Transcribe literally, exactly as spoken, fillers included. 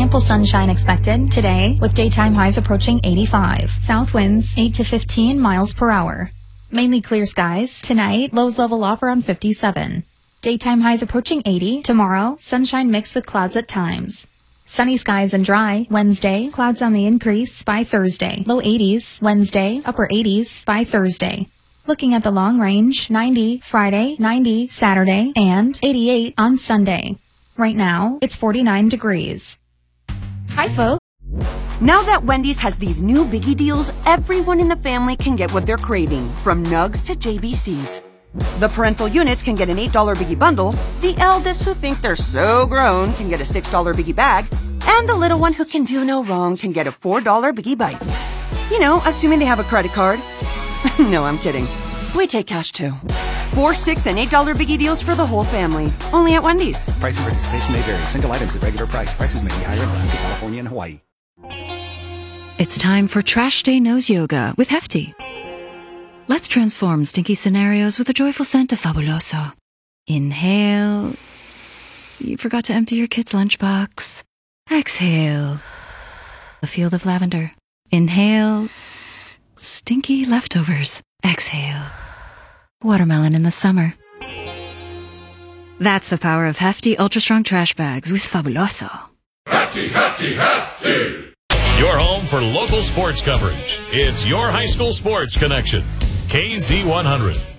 Ample sunshine expected today with daytime highs approaching eighty-five. South winds eight to fifteen miles per hour. Mainly clear skies. Tonight, lows level off around fifty-seven. Daytime highs approaching eighty. Tomorrow, sunshine mixed with clouds at times. Sunny skies and dry. Wednesday, clouds on the increase by Thursday. Low eighties. Wednesday, upper eighties by Thursday. Looking at the long range, ninety Friday, ninety Saturday, and eighty-eight on Sunday. Right now, it's forty-nine degrees. Hi, folks. Now that Wendy's has these new biggie deals, everyone in the family can get what they're craving, from nugs to J B Cs. The parental units can get an eight dollar biggie bundle, the eldest who think they're so grown can get a six dollar biggie bag, and the little one who can do no wrong can get a four dollar biggie bites. You know, assuming they have a credit card. No, I'm kidding. We take cash too. Four, six, and eight dollar biggie deals for the whole family. Only at Wendy's. Price and participation may vary. Single items at regular price. Prices may be higher in Alaska, California, and Hawaii. It's time for Trash Day Nose Yoga with Hefty. Let's transform stinky scenarios with a joyful scent of Fabuloso. Inhale. You forgot to empty your kid's lunchbox. Exhale. A field of lavender. Inhale. Stinky leftovers. Exhale. Watermelon in the summer. That's the power of Hefty Ultra Strong Trash Bags with Fabuloso. Hefty, Hefty, Hefty! Your home for local sports coverage. It's your high school sports connection. K Z one hundred.